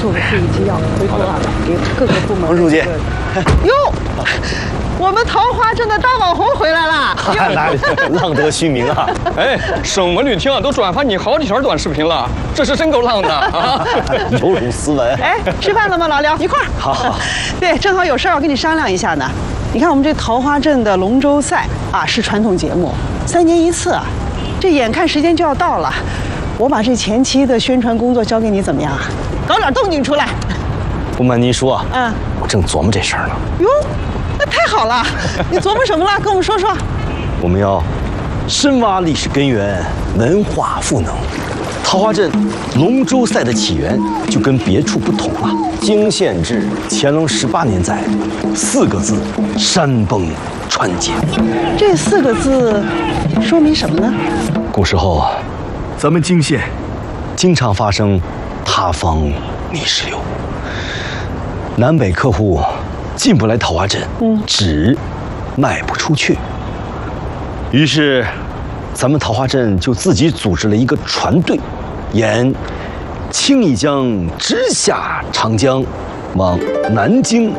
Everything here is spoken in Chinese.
做个会议纪要，回头啊给各个部门。 王书记， 哟，我们桃花镇的大网红回来了， 哪里浪得虚名啊！ 哎，省文旅厅啊都转发你好几条短视频了，这是真够浪的啊！ 有辱斯文。 哎，吃饭了吗，老廖？一块儿。 好。 对，正好有事儿要跟你商量一下呢。你看我们这桃花镇的龙舟赛啊，是传统节目，3年1次啊，这眼看时间就要到了，我把这前期的宣传工作交给你，怎么样啊？搞点动静出来。 不瞒您说啊， 我正琢磨这事儿呢。 哟，那太好了，你琢磨什么了？跟我们说说。 我们要深挖历史根源，文化赋能。桃花镇龙舟赛的起源就跟别处不同了。经县志乾隆18年载，4个字：山崩川竭。 这4个字说明什么呢？ 古时候，咱们泾县经常发生塌方泥石流，南北客户进不来桃花镇，纸卖不出去。于是，咱们桃花镇就自己组织了一个船队，沿青弋江直下长江，往南京